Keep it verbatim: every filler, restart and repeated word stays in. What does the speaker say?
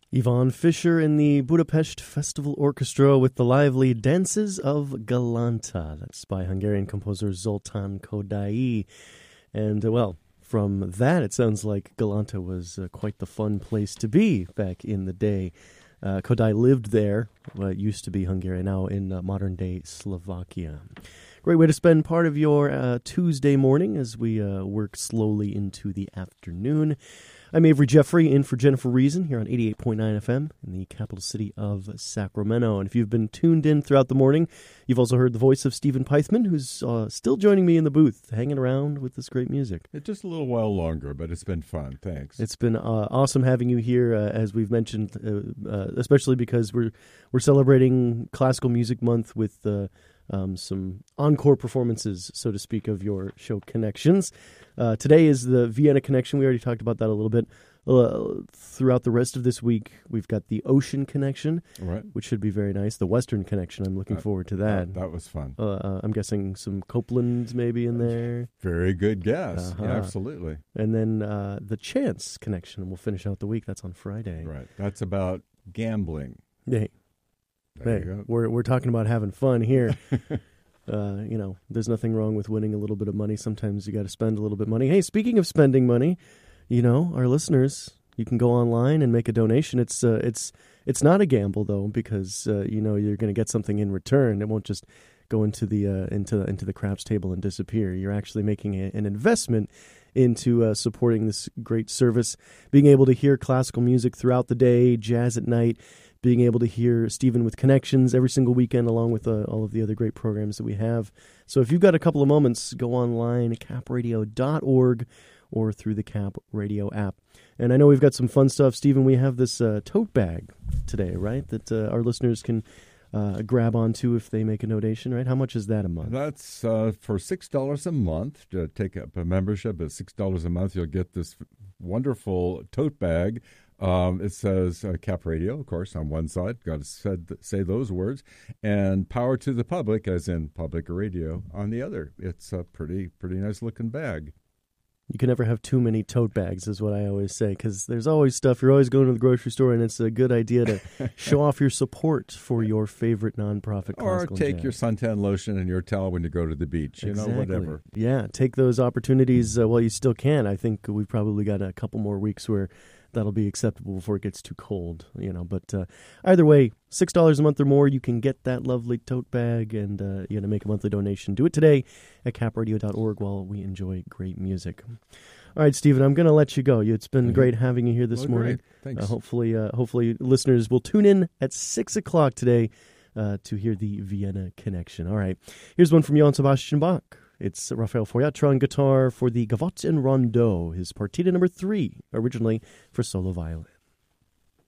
Yvonne Fisher in the Budapest Festival Orchestra with the lively Dances of Galanta. That's by Hungarian composer Zoltán Kodály. And, uh, well, from that, it sounds like Galanta was uh, quite the fun place to be back in the day. Uh, Kodály lived there, what used to be Hungary, now in uh, modern-day Slovakia. Great way to spend part of your uh, Tuesday morning as we uh, work slowly into the afternoon. I'm Avery Jeffrey, in for Jennifer Reason here on eighty-eight point nine F M in the capital city of Sacramento. And if you've been tuned in throughout the morning, you've also heard the voice of Stephen Pythman, who's uh, still joining me in the booth, hanging around with this great music. It's just a little while longer, but it's been fun. Thanks. It's been uh, awesome having you here, uh, as we've mentioned, uh, uh, especially because we're we're celebrating Classical Music Month with uh, um, some encore performances, so to speak, of your show Connections. Uh, today is the Vienna Connection. We already talked about that a little bit. Uh, throughout the rest of this week, we've got the Ocean Connection, right, which should be very nice. The Western Connection, I'm looking uh, forward to that. That, that was fun. Uh, uh, I'm guessing some Copeland maybe in there. Very good guess. Uh-huh. Yeah, absolutely. And then uh, the Chance Connection, and we'll finish out the week. That's on Friday. Right. That's about gambling. Hey, there hey you go. we're we're talking about having fun here. Uh, you know, there's nothing wrong with winning a little bit of money. Sometimes you got to spend a little bit of money. Hey, speaking of spending money, you know, our listeners, you can go online and make a donation. It's uh, it's it's not a gamble though, because uh, you know you're going to get something in return. It won't just go into the uh, into into the craps table and disappear. You're actually making a, an investment into uh, supporting this great service, being able to hear classical music throughout the day, jazz at night, being able to hear Stephen with Connections every single weekend, along with uh, all of the other great programs that we have. So if you've got a couple of moments, go online, cap radio dot org, or through the Cap Radio app. And I know we've got some fun stuff. Stephen, we have this uh, tote bag today, right, that uh, our listeners can uh, grab onto if they make a donation, right? How much is that a month? That's uh, for six dollars a month. To take up a membership at six dollars a month, you'll get this wonderful tote bag. Um, it says uh, Cap Radio, of course, on one side. Got to say those words. And Power to the Public, as in public radio, on the other. It's a pretty, pretty nice-looking bag. You can never have too many tote bags, is what I always say, because there's always stuff. You're always going to the grocery store, and it's a good idea to show off your support for your favorite nonprofit or classical take jazz. your suntan lotion and your towel when you go to the beach, you exactly. know, whatever. Yeah, take those opportunities uh, while you still can. I think we've probably got a couple more weeks where that'll be acceptable before it gets too cold, you know. But uh, either way, six dollars a month or more, you can get that lovely tote bag, and uh, you know, make a monthly donation. Do it today at cap radio dot org while we enjoy great music. All right, Stephen, I'm going to let you go. It's been mm-hmm. great having you here this well, morning. Great. Thanks. Uh, hopefully, uh, hopefully, listeners will tune in at six o'clock today uh, to hear the Vienna Connection. All right, here's one from Johann Sebastian Bach. It's Raphael Foyatra on guitar for the Gavotte and Rondeau, his partita number three, originally for solo violin.